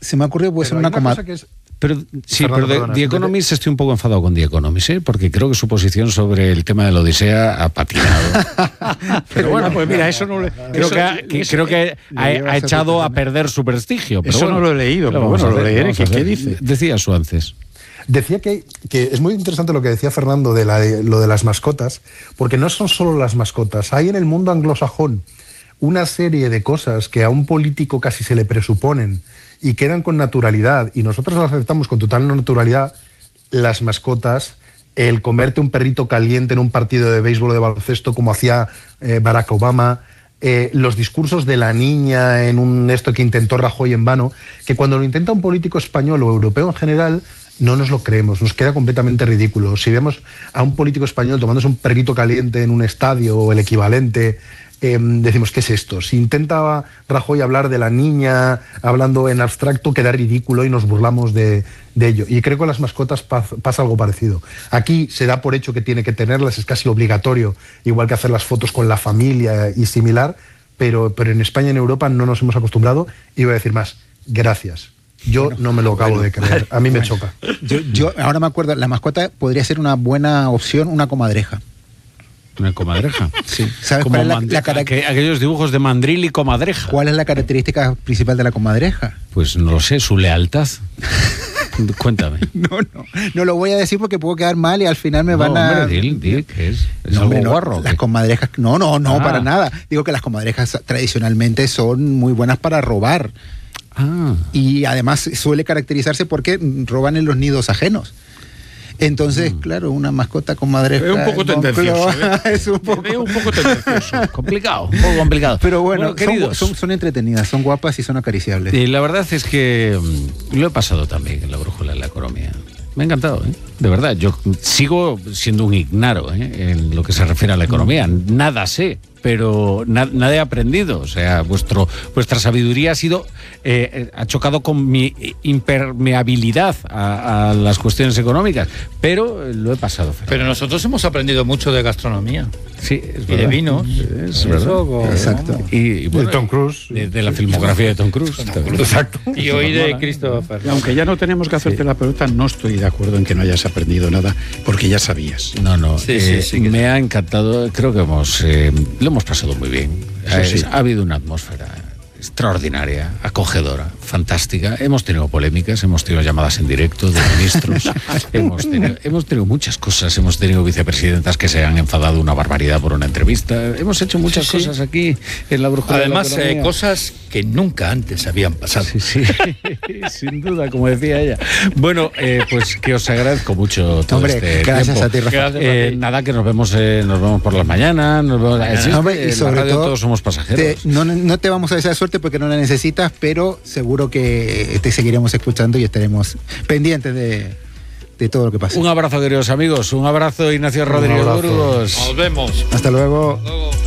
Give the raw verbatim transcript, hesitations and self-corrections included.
se me ha ocurrido, puede ser una, una coma... que es... Pero, sí, Fernando, pero de, perdona, The Economist estoy un poco enfadado con The Economist, ¿eh? Porque creo que su posición sobre el tema de la Odisea ha patinado. Pero bueno, pues mira, eso no le, creo, eso, que ha, que, eso, creo que ha, ha echado a perder su prestigio. Pero eso bueno, no lo he leído, pero bueno, lo leeré. ¿Qué, ¿Qué dice? Decía Suances. Decía que, que es muy interesante lo que decía Fernando de, la, de lo de las mascotas, porque no son solo las mascotas. Hay en el mundo anglosajón una serie de cosas que a un político casi se le presuponen y quedan con naturalidad, y nosotros las aceptamos con total naturalidad. Las mascotas, el comerte un perrito caliente en un partido de béisbol o de baloncesto como hacía eh, Barack Obama, eh, los discursos de la niña en un esto que intentó Rajoy en vano, que cuando lo intenta un político español o europeo en general, no nos lo creemos, nos queda completamente ridículo. Si vemos a un político español tomándose un perrito caliente en un estadio o el equivalente, Eh, decimos, ¿qué es esto? Si intentaba Rajoy hablar de la niña hablando en abstracto, queda ridículo y nos burlamos de, de ello. Y creo que con las mascotas pasa, pasa algo parecido. Aquí se da por hecho que tiene que tenerlas, es casi obligatorio, igual que hacer las fotos con la familia y similar, pero, pero en España y en Europa no nos hemos acostumbrado, y voy a decir más, gracias. Yo bueno, no me lo acabo bueno, de creer, a mí me bueno. choca. Yo, yo ahora me acuerdo, la mascota podría ser una buena opción, una comadreja. Una comadreja. Sí. ¿Sabes Como cuál es la, mand- la cara- aquellos dibujos de mandril y comadreja. ¿Cuál es la característica principal de la comadreja? Pues no lo sé, su lealtad. Cuéntame. No, no, no lo voy a decir porque puedo quedar mal y al final me no, van a... Hombre, dil, dil, ¿qué es? ¿Es no, algo hombre, no, guarro? Las ¿qué? comadrejas, no, no, no, ah. para nada. Digo que las comadrejas tradicionalmente son muy buenas para robar. Ah. Y además suele caracterizarse porque roban en los nidos ajenos. Entonces, mm. claro, una mascota comadreja... Es un poco tendencioso. ¿eh? Es un poco... Es un poco tendencioso. complicado, un poco complicado. Pero bueno, bueno queridos. Son, son, son entretenidas, son guapas y son acariciables. Y la verdad es que um, lo he pasado también en la brújula de la economía. Me ha encantado, ¿eh? De verdad. Yo sigo siendo un ignaro, ¿eh? En lo que se refiere a la economía. Nada sé, pero na- nada he aprendido. O sea, vuestro, vuestra sabiduría ha sido eh, ha chocado con mi impermeabilidad a, a las cuestiones económicas, pero lo he pasado. Pero nosotros hemos aprendido mucho de gastronomía. Sí, es y de vinos. Es verdad. Eso, exacto. Y, y bueno, de Tom Cruise. De, de la filmografía de Tom Cruise. Exacto. Y hoy de Christopher. Y aunque ya no tenemos que hacerte sí. la pelota, no estoy de acuerdo en que no hayas aprendido nada, porque ya sabías. No, no. Sí, eh, sí, sí, que me sí. ha encantado. Creo que hemos eh, lo hemos pasado muy bien. Sí, eh, sí. Ha habido una atmósfera extraordinaria, acogedora, fantástica. Hemos tenido polémicas, hemos tenido llamadas en directo de ministros, hemos, tenido, hemos tenido muchas cosas, hemos tenido vicepresidentas que se han enfadado una barbaridad por una entrevista, hemos hecho muchas sí, sí. cosas aquí en la brújula. Además, de la eh, cosas que nunca antes habían pasado. Sí, sí, sin duda, como decía ella. Bueno, eh, pues que os agradezco mucho todo Hombre, este gracias tiempo. a ti, Rafa. Gracias eh, a ti. Nada, que nos vemos, eh, nos vemos por las mañanas, nos vemos, sí, hombre, y sobre en la radio todo, todos somos pasajeros. Te, no, no te vamos a desear suerte porque no la necesitas, pero seguro que te seguiremos escuchando y estaremos pendientes de, de todo lo que pasa. Un abrazo, queridos amigos. Un abrazo, Ignacio Rodríguez Burgos. Nos vemos. Hasta luego. Hasta luego.